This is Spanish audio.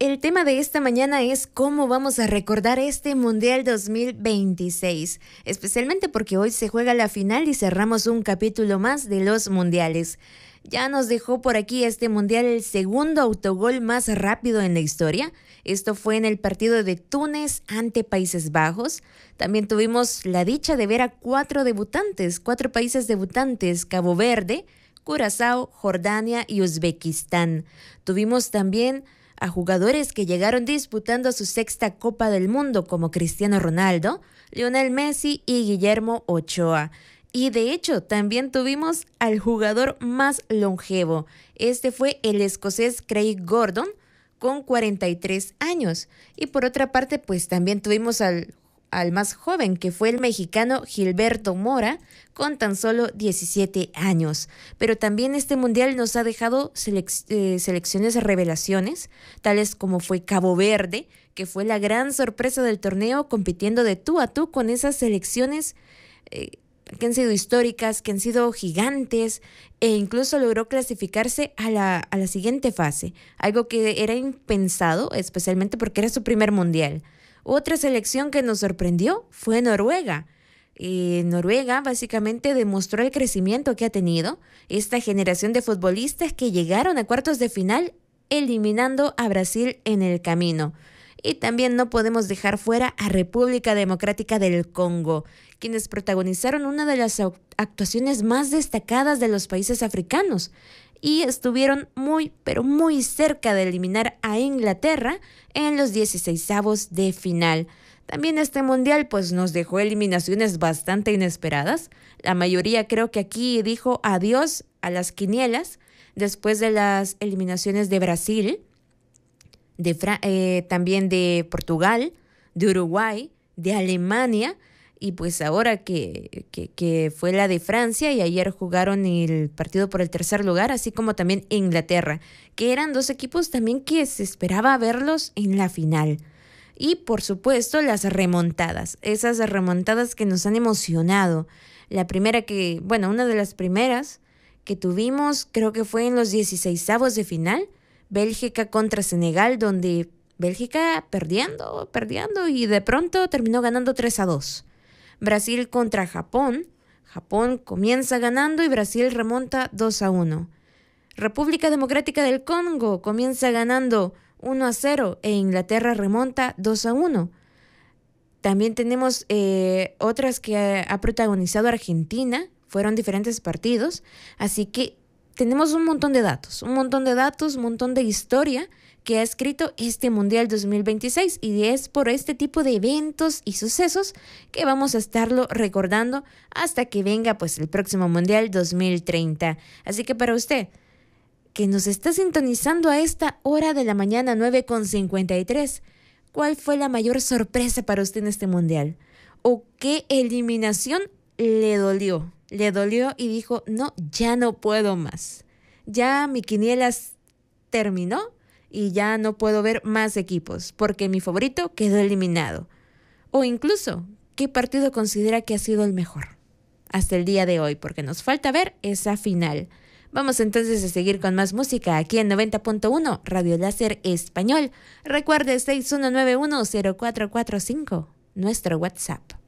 El tema de esta mañana es cómo vamos a recordar este Mundial 2026, especialmente porque hoy se juega la final y cerramos un capítulo más de los mundiales. Ya nos dejó por aquí este Mundial el segundo autogol más rápido en la historia. Esto fue en el partido de Túnez ante Países Bajos. También tuvimos la dicha de ver a cuatro países debutantes: Cabo Verde, Curazao, Jordania y Uzbekistán. Tuvimos también a jugadores que llegaron disputando su sexta Copa del Mundo, como Cristiano Ronaldo, Lionel Messi y Guillermo Ochoa. Y de hecho, también tuvimos al jugador más longevo. Este fue el escocés Craig Gordon, con 43 años. Y por otra parte, pues también tuvimos al más joven, que fue el mexicano Gilberto Mora, con tan solo 17 años. Pero también este mundial nos ha dejado selecciones revelaciones, tales como fue Cabo Verde, que fue la gran sorpresa del torneo, compitiendo de tú a tú con esas selecciones que han sido históricas, que han sido gigantes, e incluso logró clasificarse a la siguiente fase, algo que era impensado, especialmente porque era su primer mundial. Otra selección que nos sorprendió fue Noruega. Noruega básicamente demostró el crecimiento que ha tenido esta generación de futbolistas que llegaron a cuartos de final, eliminando a Brasil en el camino. Y también no podemos dejar fuera a República Democrática del Congo, quienes protagonizaron una de las actuaciones más destacadas de los países africanos y estuvieron muy, pero muy cerca de eliminar a Inglaterra en los 16avos de final. También este mundial pues nos dejó eliminaciones bastante inesperadas. La mayoría creo que aquí dijo adiós a las quinielas después de las eliminaciones de Brasil, también de Portugal, de Uruguay, de Alemania, y pues ahora que fue la de Francia, y ayer jugaron el partido por el tercer lugar, así como también Inglaterra, que eran dos equipos también que se esperaba verlos en la final. Y por supuesto las remontadas, esas remontadas que nos han emocionado. Una de las primeras que tuvimos creo que fue en los 16avos de final, Bélgica contra Senegal, donde Bélgica perdiendo y de pronto terminó ganando 3-2. Brasil contra Japón. Japón comienza ganando y Brasil remonta 2-1. República Democrática del Congo comienza ganando 1-0 e Inglaterra remonta 2-1. También tenemos otras que ha protagonizado Argentina. Fueron diferentes partidos, así que tenemos un montón de datos, un montón de historia que ha escrito este Mundial 2026, y es por este tipo de eventos y sucesos que vamos a estarlo recordando hasta que venga pues el próximo Mundial 2030. Así que para usted, que nos está sintonizando a esta hora de la mañana 9:53, ¿cuál fue la mayor sorpresa para usted en este Mundial? ¿O qué eliminación le dolió? Le dolió y dijo, no, ya no puedo más. Ya mi quinielas terminó y ya no puedo ver más equipos porque mi favorito quedó eliminado. O incluso, ¿qué partido considera que ha sido el mejor hasta el día de hoy? Porque nos falta ver esa final. Vamos entonces a seguir con más música aquí en 90.1 Radio Láser Español. Recuerde 6191-0445, nuestro WhatsApp.